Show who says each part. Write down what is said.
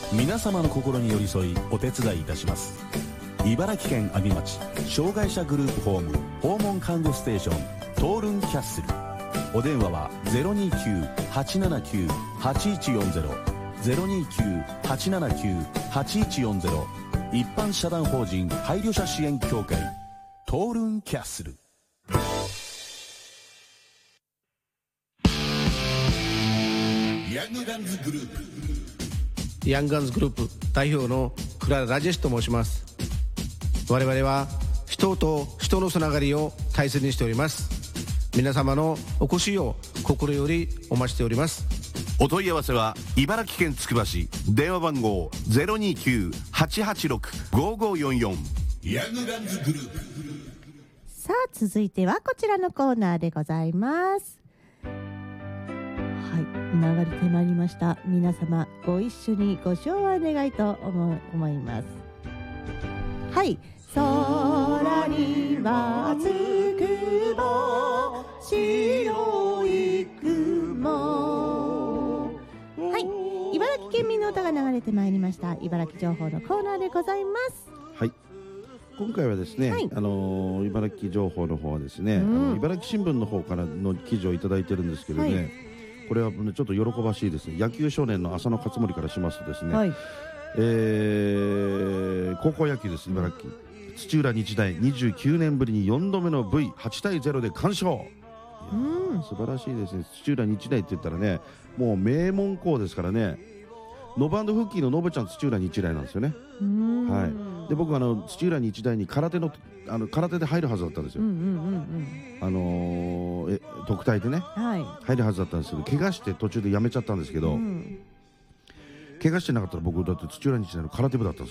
Speaker 1: 皆様の心に寄り添いお手伝いいたします。茨城県阿見町障害者グループホーム訪問看護ステーショントールンキャッスル。お電話は 029-879-8140 029-879-8140。一般社団法人配慮者支援協会トールンキャッスル。
Speaker 2: ヤングガンズグループ
Speaker 3: ヤングガンズグループ代表のクララ・ラジェシと申します。我々は人と人のつながりを大切にしております。皆様のお越しを心よりお待ちしております。
Speaker 4: お問い合わせは茨城県つくば市、電話番号 029-886-5544。
Speaker 2: ヤングガンズグループ。
Speaker 5: さあ続いてはこちらのコーナーでございます。はい、流れてまいりました。皆様ご一緒にご唱和願いと思います。はい、空にはつくば白い雲。はい、茨城県民の歌が流れてまいりました。茨城情報のコーナーでございます。
Speaker 6: はい、今回はですね、
Speaker 5: はい、
Speaker 6: 茨城情報の方はですね、茨城新聞の方からの記事をいただいてるんですけどね、はい、これは、ね、ちょっと喜ばしいですね。野球少年の浅野勝盛からしますとですね、はい、高校野球です。茨城、土浦日大29年ぶりに4度目の V8 対0で完勝。素晴らしいですね。土浦日大って言ったらね、もう名門校ですからね。ノバンドフッキーのノブちゃん土浦日大なんですよね。はい、で僕土浦日大に空手で入るはずだったんですよ。特待でね、はい、入るはずだったんですけど、怪我して途中で辞めちゃったんですけど、怪我してなかったら僕だって土浦日大の空手部だったんです。